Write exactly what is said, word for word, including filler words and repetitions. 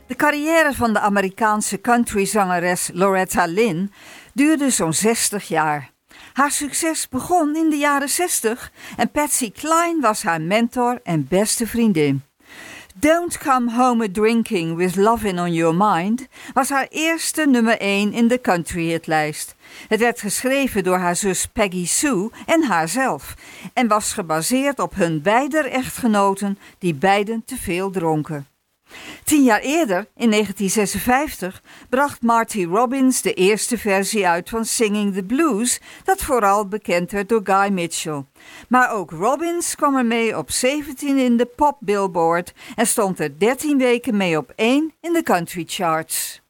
De carrière van de Amerikaanse countryzangeres Loretta Lynn duurde zo'n zestig jaar. Haar succes begon in de jaren zestig en Patsy Cline was haar mentor en beste vriendin. Don't Come Home A-Drinking With Lovin' On Your Mind was haar eerste nummer één in de countryhitlijst. Het werd geschreven door haar zus Peggy Sue en haarzelf en was gebaseerd op hun beider echtgenoten die beiden te veel dronken. Tien jaar eerder, in negentien zesenvijftig, bracht Marty Robbins de eerste versie uit van Singing the Blues, dat vooral bekend werd door Guy Mitchell. Maar ook Robbins kwam er mee op zeventien in de Pop Billboard en stond er dertien weken mee op één in de country charts.